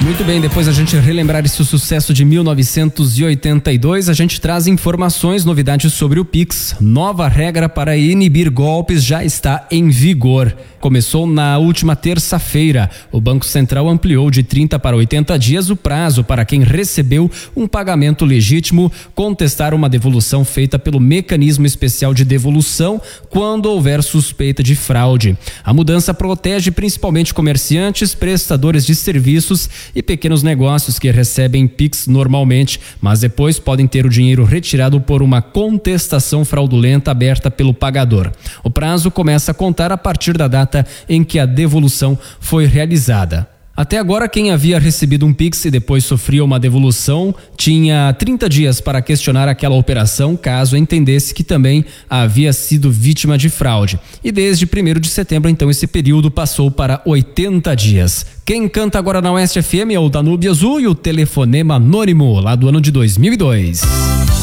Muito bem, depois a gente relembrar esse sucesso de 1982, a gente traz informações, novidades sobre o Pix. Nova regra para inibir golpes já está em vigor. Começou na última terça-feira. O Banco Central ampliou de 30 para 80 dias o prazo para quem recebeu um pagamento legítimo contestar uma devolução feita pelo Mecanismo Especial de Devolução quando houver suspeita de fraude. A mudança protege principalmente comerciantes, prestadores de serviços e pequenos negócios que recebem Pix normalmente, mas depois podem ter o dinheiro retirado por uma contestação fraudulenta aberta pelo pagador. O prazo começa a contar a partir da data em que a devolução foi realizada. Até agora, quem havia recebido um Pix e depois sofria uma devolução tinha 30 dias para questionar aquela operação, caso entendesse que também havia sido vítima de fraude. E desde 1º de setembro, então, esse período passou para 80 dias. Quem canta agora na Oeste FM é o Danúbio Azul e o Telefonema Anônimo, lá do ano de 2002.